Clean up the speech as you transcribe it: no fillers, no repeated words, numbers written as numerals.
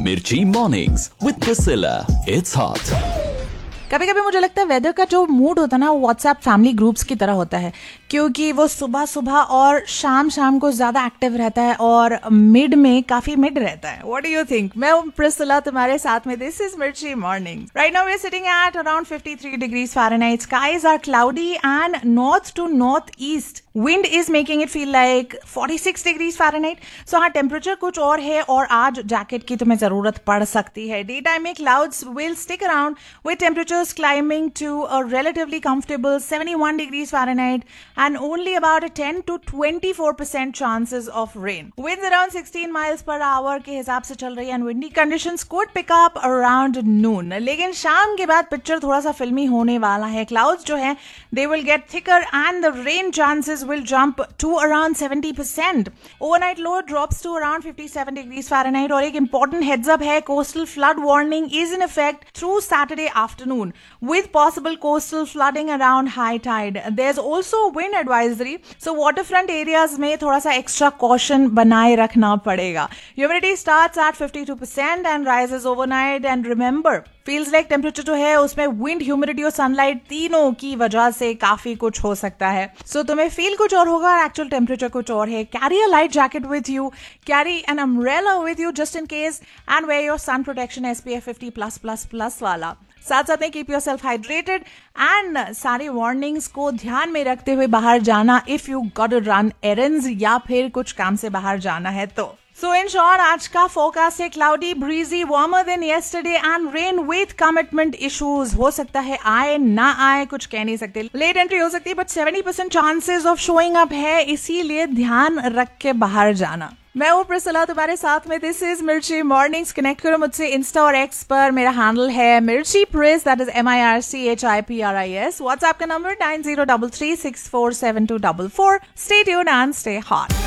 Mirchi Mornings with Priscilla. It's hot. कभी कभी मुझे लगता है वेदर का जो मूड होता है ना वो व्हाट्सएप फैमिली ग्रुप्स की तरह होता है, क्योंकि वो सुबह सुबह और शाम शाम को ज्यादा एक्टिव रहता है और मिड में काफी मिड रहता है. What do you think? मैं हूं प्रिस्सिला तुम्हारे साथ में. दिस इज मिर्ची morning. Right now we are sitting at around 53 degrees Fahrenheit. Skies are cloudy and north to northeast. Wind is making it feel like 46 degrees Fahrenheit. So हाँ, temperature कुछ और है और आज जैकेट की तुम्हें जरूरत पड़ सकती है. डे टाइम में clouds will stick around with temperatures climbing to a relatively comfortable 71 degrees Fahrenheit and only about a 10 to 24% chances of rain. Winds around 16 miles per hour के हिसाब से चल रही है and windy conditions could pick up around noon. लेकिन शाम के बाद पिक्चर थोड़ा सा फिल्मी होने वाला है. Clouds जो है they will get thicker and the rain chances will jump to around 70%. Overnight low drops to around 57 degrees Fahrenheit. और एक important heads up है, coastal flood warning is in effect through Saturday afternoon with possible coastal flooding around high tide. There's also wind advisory, so waterfront areas में थोड़ा सा extra caution बनाए रखना पड़ेगा. Humidity starts at 52% and rises overnight. And remember, feels like temperature जो है उसमें wind, humidity और sunlight तीनों की वजह से काफी कुछ हो सकता है. So तुम्हें feel कुछ और होगा और actual temperature कुछ और है. Carry a light jacket with you, carry an umbrella with you just in case, and wear your sun protection SPF 50+++ वाला. साथ साथ में keep your self hydrated and सारी वार्निंग्स को ध्यान में रखते हुए बाहर जाना if you got to run एरंड्स या फिर कुछ काम से बाहर जाना है तो. So in short, आज का फोरकास्ट है cloudy, breezy, warmer than yesterday and rain with commitment issues. हो सकता है आए ना आए, कुछ कह नहीं सकते. लेट एंट्री हो सकती है but 70% chances of showing up है, इसीलिए ध्यान रख के बाहर जाना. मैं हूँ प्रिस्सिला तुम्हारे साथ में. दिस इज मिर्ची मॉर्निंग्स. कनेक्ट करो मुझसे इंस्टा और एक्स पर. मेरा हैंडल है मिर्ची प्रिस, दैट इज MIRCHIPRIS. व्हाट्सएप का number 9033647244. Stay tuned and stay hot.